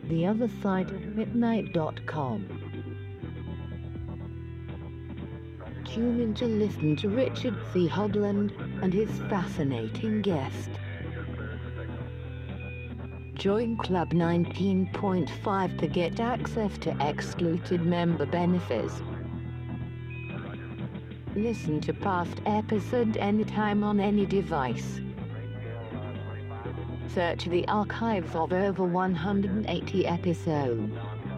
theothersideofmidnight.com. Tune in to listen to Richard C. Hogland and his fascinating guest. Join Club 19.5 to get access to exclusive member benefits. Listen to past episodes anytime on any device. Search the archives of over 180 episodes.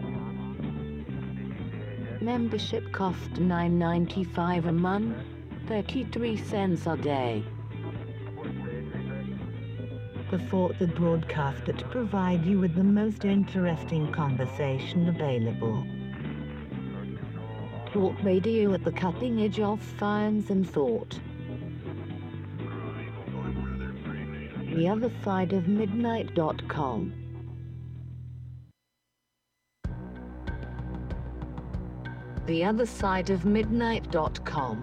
Membership costs $9.95 a month, 33 cents a day. Support the broadcaster to provide you with the most interesting conversation available. Talk radio at the cutting edge of science and thought. theothersideofmidnight.com. theothersideofmidnight.com.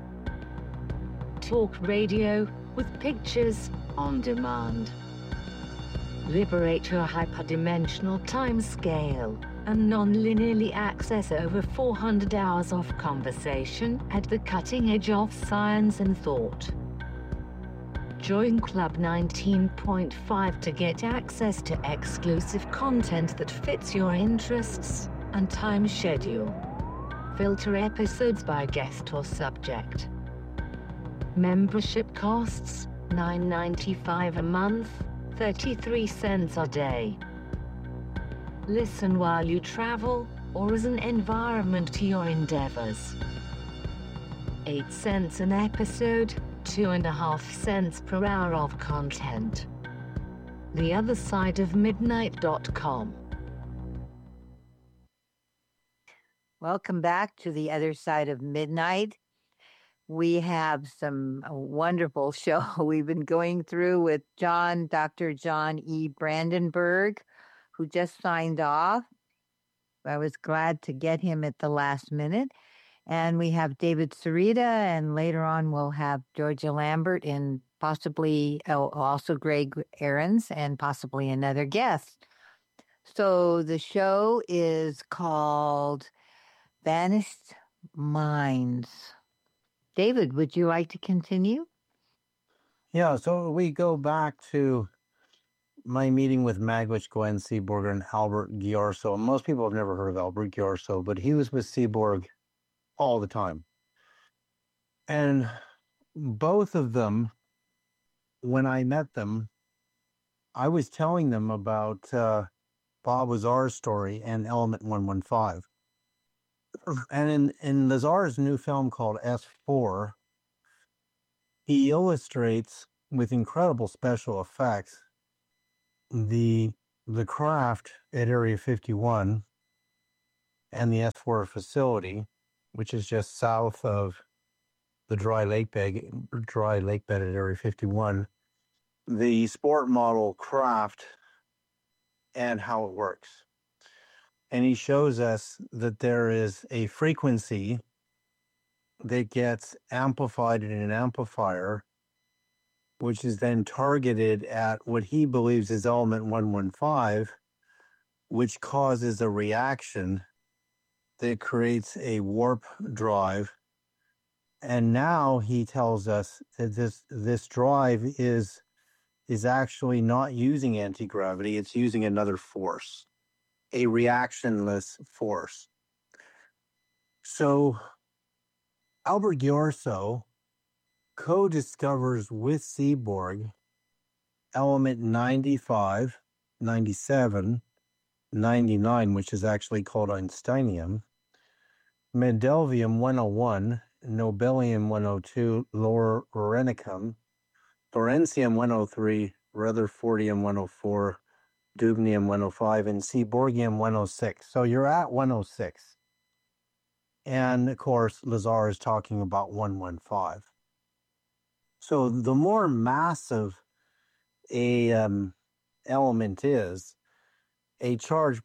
Talk radio with pictures on demand. Liberate your hyperdimensional time scale and non-linearly access over 400 hours of conversation at the cutting edge of science and thought. Join Club 19.5 to get access to exclusive content that fits your interests and time schedule. Filter episodes by guest or subject. Membership costs $9.95 a month, 33 cents a day. Listen while you travel or as an environment to your endeavors. 8 cents an episode, 2.5 cents per hour of content. theothersideofmidnight.com. Welcome back to The Other Side of Midnight. We have some wonderful show we've been going through with Dr. John E. Brandenburg, who just signed off. I was glad to get him at the last minute. And we have David Sarita, and later on we'll have Georgia Lambert and possibly also Greg Ahrens and possibly another guest. So the show is called Vanished Minds. David, would you like to continue? Yeah, so we go back to my meeting with Magwitch, Gwen Seaborg, and Albert Ghiorso. Most people have never heard of Albert Ghiorso, but he was with Seaborg all the time. And both of them, when I met them, I was telling them about Bob Lazar's story and Element 115. And in Lazar's new film called S4, he illustrates with incredible special effects the craft at Area 51 and the S4 facility, which is just south of the dry lake bed at Area 51, the sport model craft and how it works. And he shows us that there is a frequency that gets amplified in an amplifier, which is then targeted at what he believes is element 115, which causes a reaction that creates a warp drive. And now he tells us that this drive is actually not using anti-gravity, it's using another force, a reactionless force. So Albert Ghiorso co-discovers with Seaborg element 95, 97, 99, which is actually called Einsteinium, Mendelvium 101, Nobelium 102, Laurenicum, Lawrencium 103, Rutherfordium 104, Dubnium 105, and Seaborgium 106. So you're at 106. And of course, Lazar is talking about 115. So the more massive a element is, a charge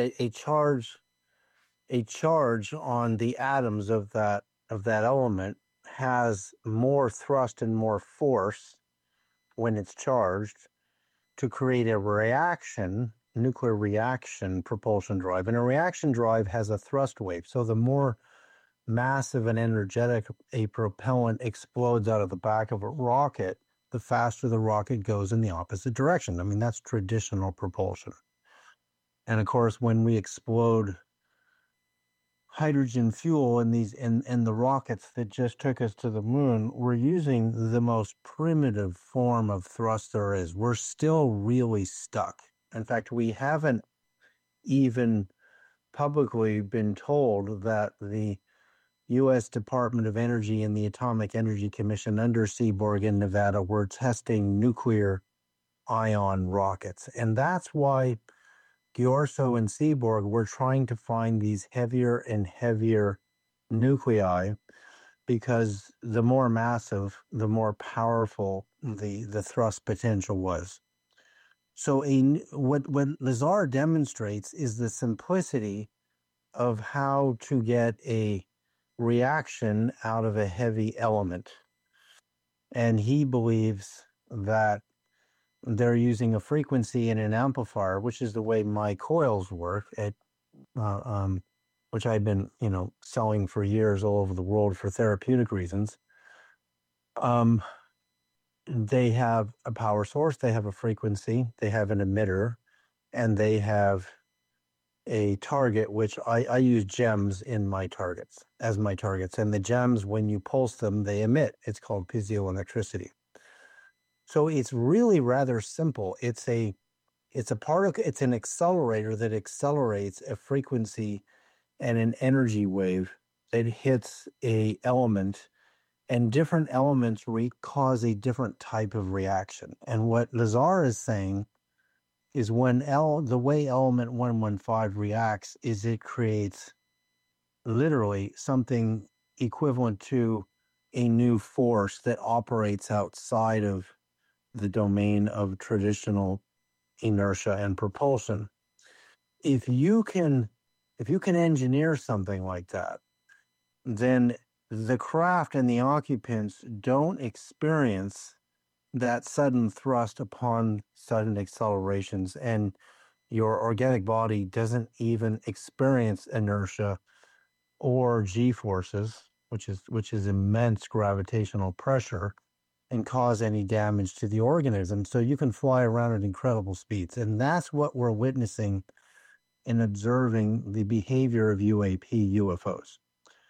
on the atoms of that element has more thrust and more force when it's charged to create a reaction nuclear reaction propulsion drive. And a reaction drive has a thrust wave. So the more massive and energetic a propellant explodes out of the back of a rocket, the faster the rocket goes in the opposite direction. I mean, that's traditional propulsion. And of course, when we explode hydrogen fuel in the rockets that just took us to the moon, we're using the most primitive form of thrust there is. We're still really stuck. In fact, we haven't even publicly been told that the U.S. Department of Energy and the Atomic Energy Commission under Seaborg in Nevada were testing nuclear ion rockets. And that's why Ghiorso and Seaborg were trying to find these heavier and heavier nuclei, because the more massive, the more powerful the thrust potential was. So what Lazar demonstrates is the simplicity of how to get a reaction out of a heavy element. And he believes that they're using a frequency and an amplifier, which is the way my coils work, which I've been, selling for years all over the world for therapeutic reasons. They have a power source, they have a frequency, they have an emitter, and they have a target, which I use gems in my targets as my targets. And the gems, when you pulse them, they emit. It's called piezoelectricity. So it's really rather simple. It's an accelerator that accelerates a frequency and an energy wave that hits a element, and different elements cause a different type of reaction. And what Lazar is saying is the way element 115 reacts is it creates literally something equivalent to a new force that operates outside of the domain of traditional inertia and propulsion. If you can engineer something like that, then the craft and the occupants don't experience that sudden thrust upon sudden accelerations, and your organic body doesn't even experience inertia or g-forces, which is immense gravitational pressure, and cause any damage to the organism. So you can fly around at incredible speeds. And that's what we're witnessing in observing the behavior of UFOs.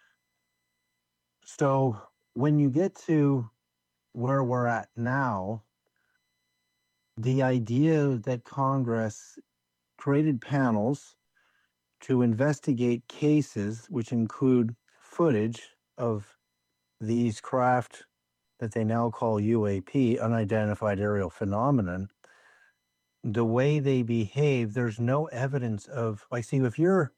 So when you get to where we're at now, the idea that Congress created panels to investigate cases which include footage of these craft that they now call UAP, unidentified aerial phenomenon, the way they behave, there's no evidence of, if you're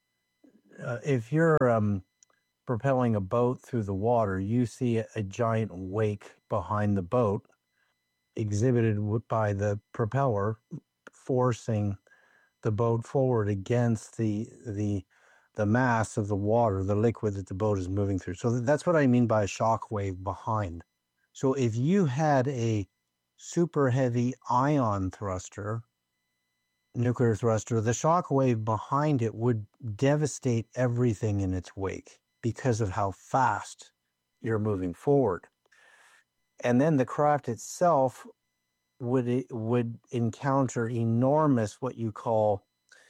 propelling a boat through the water, you see a giant wake behind the boat exhibited by the propeller forcing the boat forward against the mass of the water, the liquid that the boat is moving through. So that's what I mean by a shock wave behind. So if you had a super heavy ion thruster, nuclear thruster, the shock wave behind it would devastate everything in its wake because of how fast you're moving forward. And then the craft itself would encounter enormous, what you call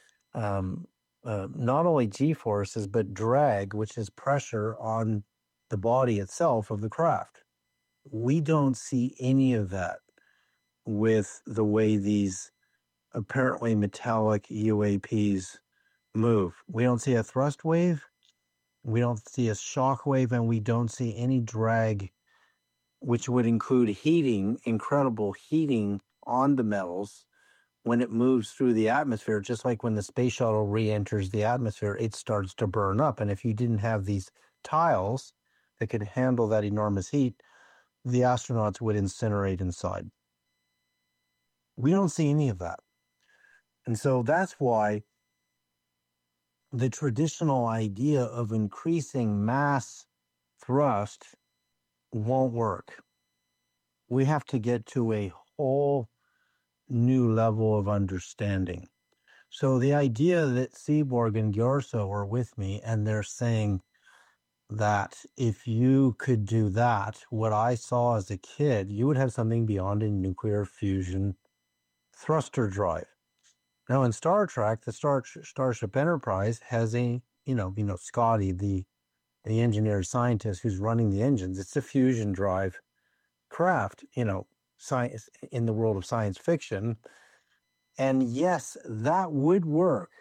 not only g-forces, but drag, which is pressure on the body itself of the craft. We don't see any of that with the way these apparently metallic UAPs move. We don't see a thrust wave, we don't see a shock wave, and we don't see any drag, which would include heating, incredible heating on the metals when it moves through the atmosphere. Just like when the space shuttle re-enters the atmosphere, it starts to burn up. And if you didn't have these tiles that could handle that enormous heat, the astronauts would incinerate inside. We don't see any of that. And so that's why the traditional idea of increasing mass thrust won't work. We have to get to a whole new level of understanding. So the idea that Seaborg and Gyorso are with me, and they're saying that if you could do that, what I saw as a kid, you would have something beyond a nuclear fusion thruster drive. Now in Star Trek, the Starship Enterprise has a, Scotty, the engineer scientist who's running the engines. It's a fusion drive craft, science in the world of science fiction. And yes, that would work.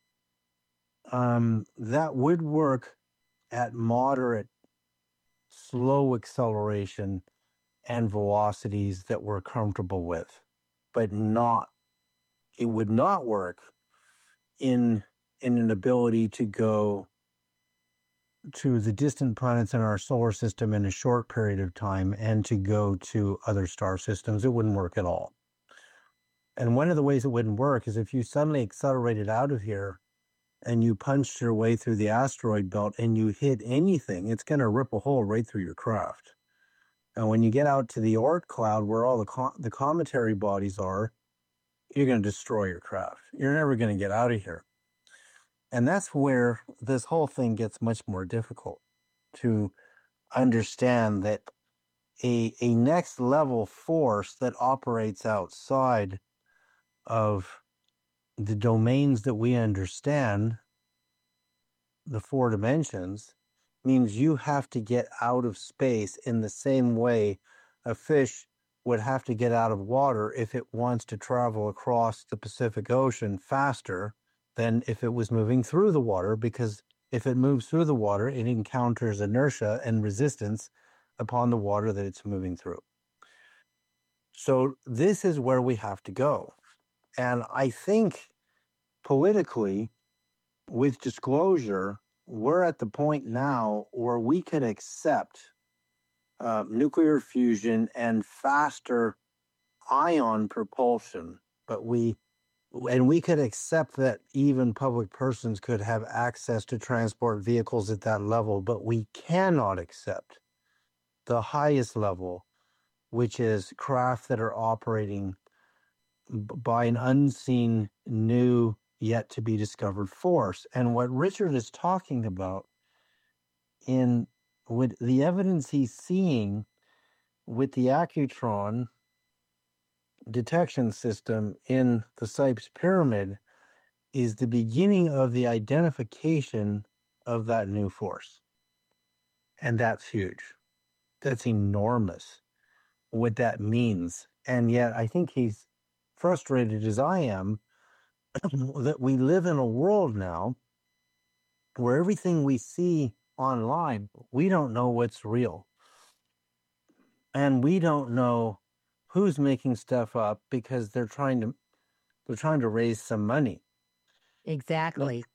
That would work at moderate, slow acceleration and velocities that we're comfortable with, but it would not work in an ability to go to the distant planets in our solar system in a short period of time and to go to other star systems. It wouldn't work at all. And one of the ways it wouldn't work is if you suddenly accelerated out of here and you punched your way through the asteroid belt and you hit anything, it's going to rip a hole right through your craft. And when you get out to the Oort cloud where all the cometary bodies are, you're going to destroy your craft. You're never going to get out of here. And that's where this whole thing gets much more difficult to understand, that a next level force that operates outside of the domains that we understand, the 4 dimensions, means you have to get out of space in the same way a fish would have to get out of water if it wants to travel across the Pacific Ocean faster than if it was moving through the water, because if it moves through the water, it encounters inertia and resistance upon the water that it's moving through. So this is where we have to go. And I think politically, with disclosure, we're at the point now where we could accept nuclear fusion and faster ion propulsion, but we could accept that even public persons could have access to transport vehicles at that level, but we cannot accept the highest level, which is craft that are operating by an unseen, new, yet to be discovered force. And what Richard is talking about with the evidence he's seeing with the Accutron detection system in the Sipes Pyramid is the beginning of the identification of that new force. And that's huge. That's enormous, what that means. And yet I think he's frustrated as I am that we live in a world now where everything we see online, we don't know what's real. And we don't know who's making stuff up because they're trying to raise some money. Exactly.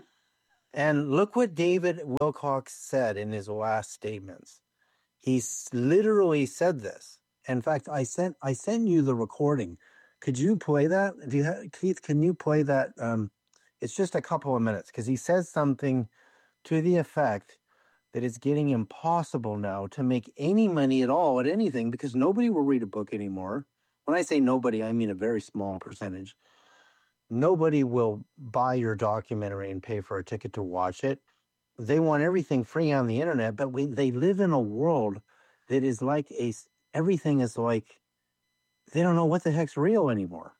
And look what David Wilcox said in his last statements. He literally said this. In fact, I sent you the recording. Could you play that? Keith, can you play that? It's just a couple of minutes, because he says something to the effect that it's getting impossible now to make any money at all at anything, because nobody will read a book anymore. When I say nobody, I mean a very small percentage. Nobody will buy your documentary and pay for a ticket to watch it. They want everything free on the internet, but they live in a world that is like everything is like, they don't know what the heck's real anymore.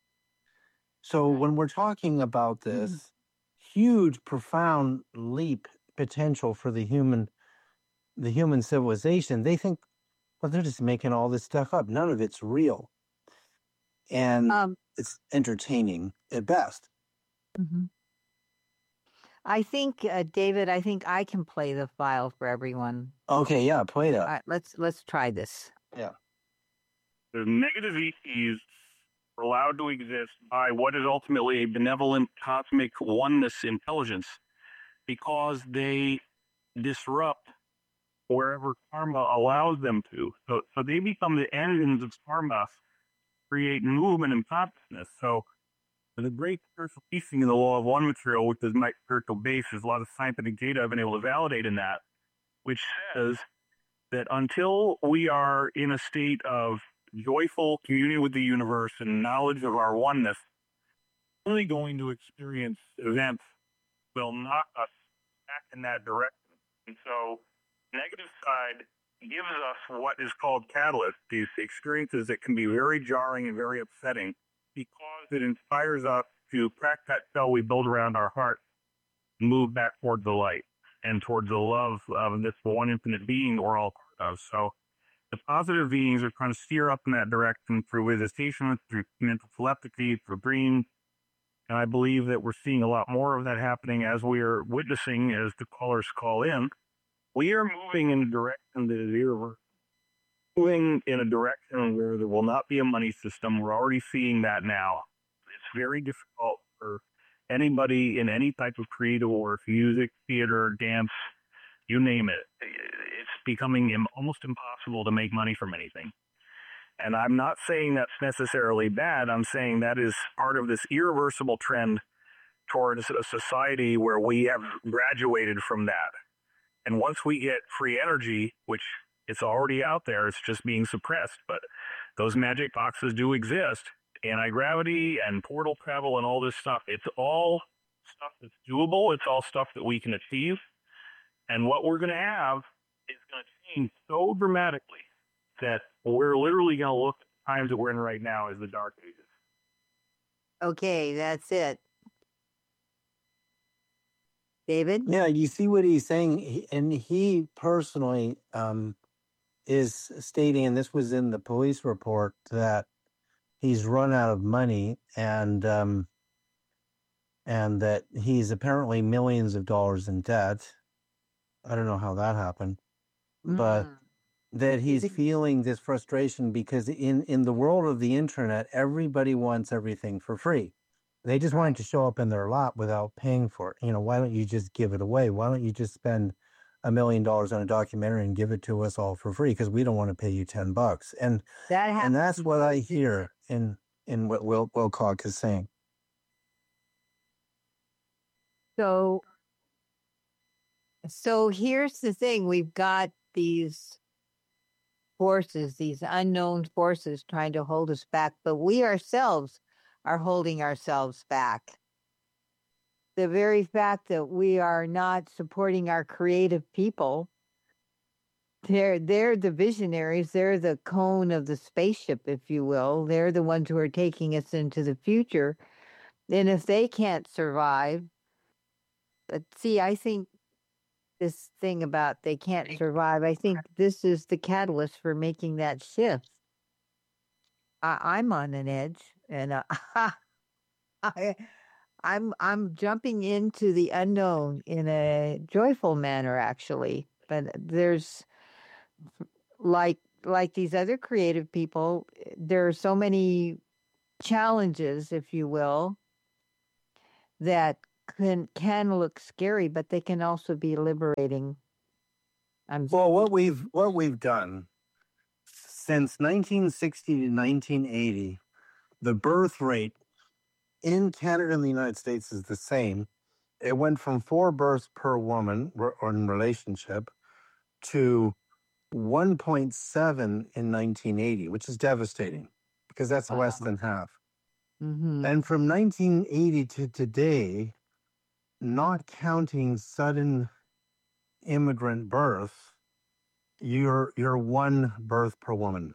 So when we're talking about this huge, profound leap potential for the human civilization, they think, well, they're just making all this stuff up. None of it's real. And it's entertaining at best. Mm-hmm. I think, David, I think I can play the file for everyone. Okay, yeah, play that. All right, let's try this. Yeah. The negative ETs are allowed to exist by what is ultimately a benevolent cosmic oneness intelligence, because they disrupt wherever karma allows them to. So they become the engines of karma, create movement and consciousness. So the great spiritual teaching in the law of one material, which is my spiritual base, there's a lot of scientific data I've been able to validate in that, which says that until we are in a state of joyful communion with the universe and knowledge of our oneness, only going to experience events will knock us back in that direction. And so, negative side gives us what is called catalyst, these experiences that can be very jarring and very upsetting because it inspires us to crack that shell we build around our heart and move back towards the light and towards the love of this one infinite being that we're all part of. So the positive beings are trying to steer up in that direction through visitation, through mental telepathy, through dreams. And I believe that we're seeing a lot more of that happening as we are witnessing as the callers call in. We are moving in a direction that is irreversible. Moving in a direction where there will not be a money system. We're already seeing that now. It's very difficult for anybody in any type of creative work, music, theater, dance, you name it. It's becoming almost impossible to make money from anything. And I'm not saying that's necessarily bad. I'm saying that is part of this irreversible trend towards a society where we have graduated from that. And once we get free energy, which it's already out there, it's just being suppressed, but those magic boxes do exist. Anti-gravity and portal travel and all this stuff, it's all stuff that's doable. It's all stuff that we can achieve. And what we're going to have is going to change so dramatically that we're literally going to look at the times that we're in right now as the dark ages. Okay, that's it. David? Yeah, you see what he's saying, and he personally is stating, and this was in the police report, that he's run out of money, and that he's apparently millions of dollars in debt. I don't know how that happened, but that he's feeling this frustration because in the world of the internet, everybody wants everything for free. They just want it to show up in their lap without paying for it. Why don't you just give it away? Why don't you just spend $1 million on a documentary and give it to us all for free? Because we don't want to pay you $10. And that's what I hear in what Wilcock is saying. So here's the thing. We've got these forces, these unknown forces trying to hold us back, but we ourselves are holding ourselves back. The very fact that we are not supporting our creative people, they're the visionaries, they're the cone of the spaceship, if you will. They're the ones who are taking us into the future. And if they can't survive, but see, I think this thing about they can't survive, I think this is the catalyst for making that shift. I'm on an edge, and I'm jumping into the unknown in a joyful manner, actually. But there's like these other creative people, there are so many challenges, if you will, that can look scary, but they can also be liberating. Well, what we've done since 1960 to 1980, the birth rate in Canada and the United States is the same. It went from 4 births per woman in relationship to 1.7 in 1980, which is devastating because that's less than half. Mm-hmm. And from 1980 to today, not counting sudden immigrant birth, you're 1 birth per woman.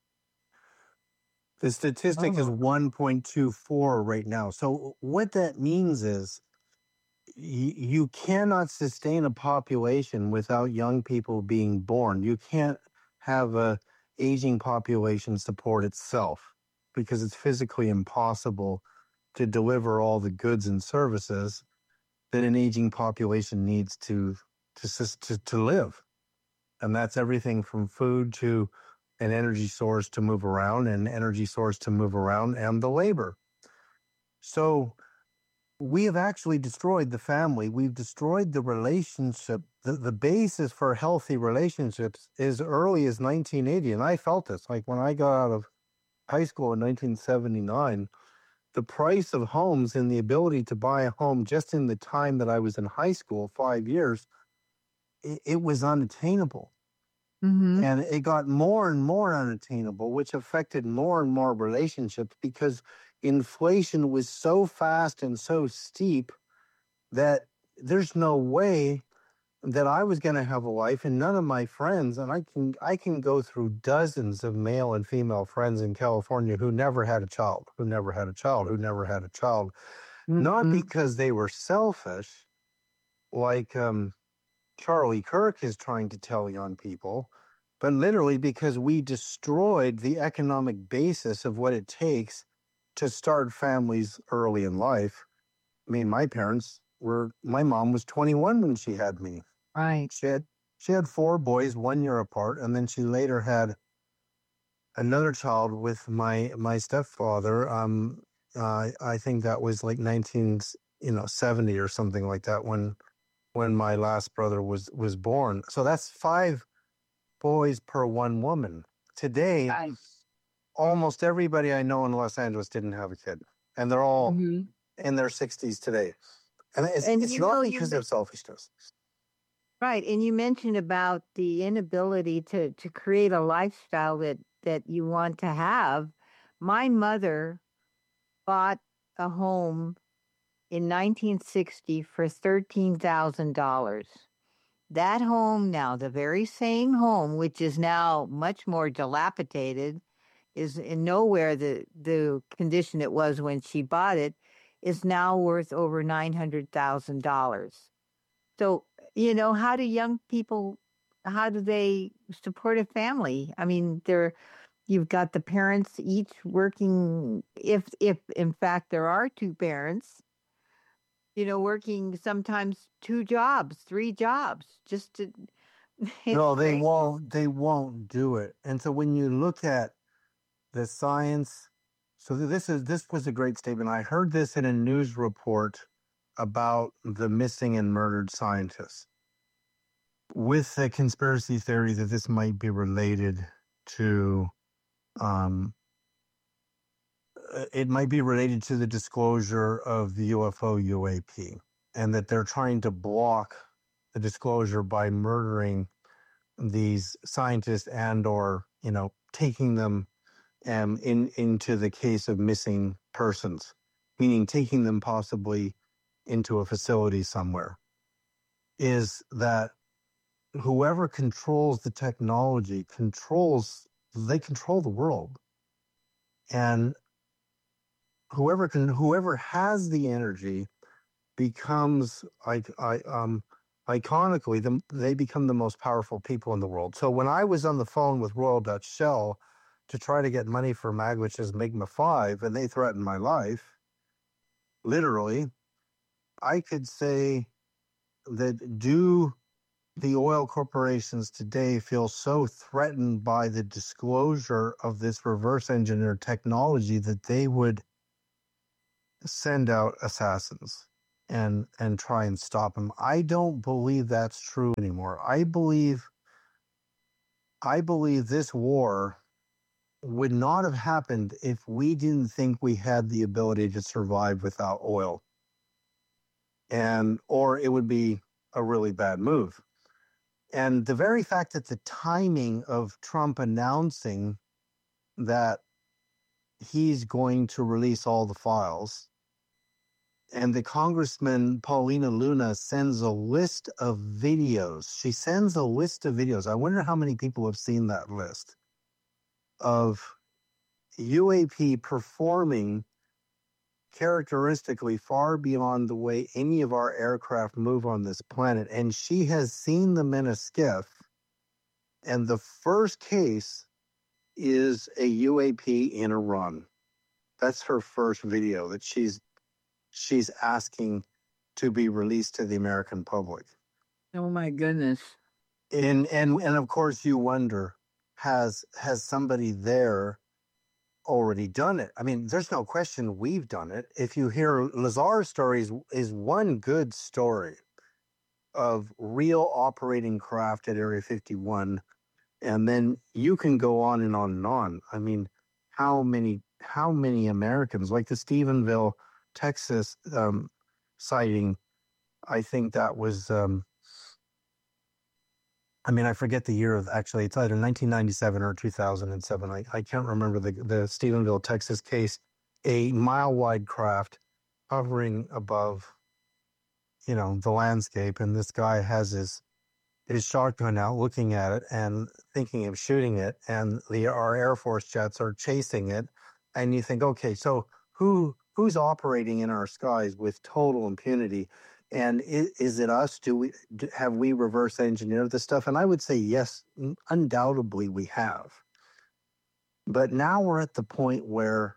The statistic is 1.24 right now. So what that means is you cannot sustain a population without young people being born. You can't have a aging population support itself because it's physically impossible to deliver all the goods and services that an aging population needs to live. And that's everything from food to an energy source to move around, and the labor. So we have actually destroyed the family. We've destroyed the relationship. The basis for healthy relationships as early as 1980. And I felt this. Like when I got out of high school in 1979, the price of homes and the ability to buy a home just in the time that I was in high school, 5 years, it was unattainable. Mm-hmm. And it got more and more unattainable, which affected more and more relationships because inflation was so fast and so steep that there's no way that I was going to have a life, and none of my friends, and I can go through dozens of male and female friends in California who never had a child, not because they were selfish, like Charlie Kirk is trying to tell young people, but literally because we destroyed the economic basis of what it takes to start families early in life. I mean, my mom was 21 when she had me. Right. She had 4 boys 1 year apart, and then she later had another child with my stepfather. I think that was like 1970 or something like that when my last brother was born. So that's 5 boys per 1 woman. Today, Nice. almost everybody I know in Los Angeles didn't have a kid, and they're all in their 60s today. And it's not because of selfishness. Right. And you mentioned about the inability to create a lifestyle that you want to have. My mother bought a home in 1960 for $13,000. That home now, the very same home, which is now much more dilapidated, is in nowhere the condition it was when she bought it, is now worth over $900,000. So, how do young people, how do they support a family? I mean, you've got the parents each working, if in fact there are 2 parents, working sometimes 2 jobs, 3 jobs, just to. No, they won't do it. And so when you look at the science, so this was a great statement. I heard this in a news report about the missing and murdered scientists, with the conspiracy theory that this might be related to it might be related to the disclosure of the UFO UAP, and that they're trying to block the disclosure by murdering these scientists and or taking them into the case of missing persons, meaning taking them possibly into a facility somewhere. Is that whoever controls the technology control the world, and whoever has the energy becomes iconically they become the most powerful people in the world. So when I was on the phone with Royal Dutch Shell to try to get money for Magwich's Magma 5, and they threatened my life, literally, I could say that do the oil corporations today feel so threatened by the disclosure of this reverse engineered technology that they would send out assassins and try and stop them? I don't believe that's true anymore. I believe this war would not have happened if we didn't think we had the ability to survive without oil, or it would be a really bad move. And the very fact that the timing of Trump announcing that he's going to release all the files, and the Congressman Paulina Luna sends a list of videos. She sends a list of videos. I wonder how many people have seen that list of UAP performing characteristically far beyond the way any of our aircraft move on this planet. And she has seen them in a skiff. And the first case is a UAP in Iran. That's her first video that she's asking to be released to the American public. Oh my goodness. And of course you wonder, has somebody there already done it? I mean, there's no question we've done it. If you hear Lazar's stories, is one good story of real operating craft at Area 51, and then you can go on and on and on. I mean, how many Americans, like the Stephenville, Texas sighting? I think that was I forget the year of, actually, it's either 1997 or 2007. I can't remember the Stephenville, Texas case. a mile-wide craft hovering above, the landscape, and this guy has his shotgun out looking at it and thinking of shooting it, and our Air Force jets are chasing it, and you think, okay, so who's operating in our skies with total impunity? And is it us? Have we reverse engineered this stuff? And I would say yes, undoubtedly we have. But now we're at the point where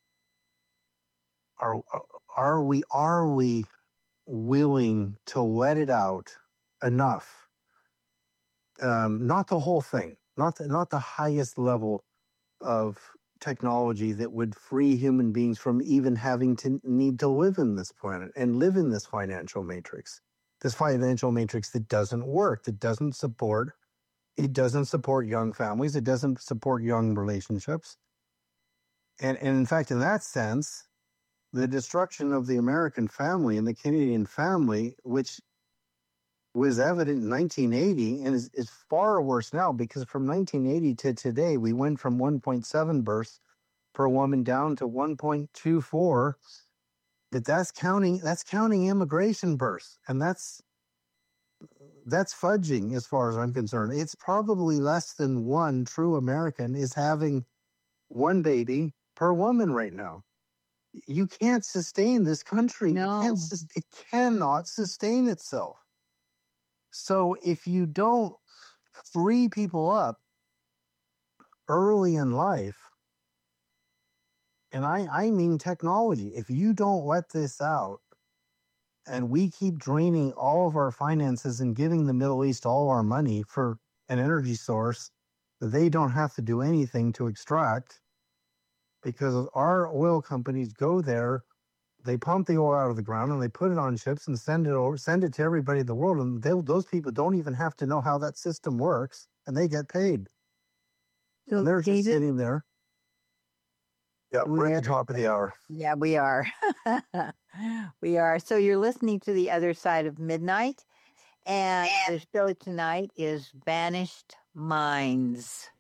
are we willing to let it out enough? Not the whole thing, not the highest level of technology that would free human beings from even having to need to live in this planet and live in this financial matrix that doesn't work, that doesn't support young families, it doesn't support young relationships. And in fact, in that sense, the destruction of the American family and the Canadian family, which was evident in 1980 and is far worse now, because from 1980 to today, we went from 1.7 births per woman down to 1.24. That's counting immigration births, and that's fudging as far as I'm concerned. It's probably less than one true American is having one baby per woman right now. You can't sustain this country. No. It cannot sustain itself. So if you don't free people up early in life, and I mean technology, if you don't let this out and we keep draining all of our finances and giving the Middle East all our money for an energy source that they don't have to do anything to extract, because our oil companies go there, they pump the oil out of the ground and they put it on ships and send it to everybody in the world. And those people don't even have to know how that system works, and they get paid. So they're just sitting there. Yeah, we're at the top of the hour. Yeah, we are. We are. So you're listening to The Other Side of Midnight, and the show tonight is Vanished Minds.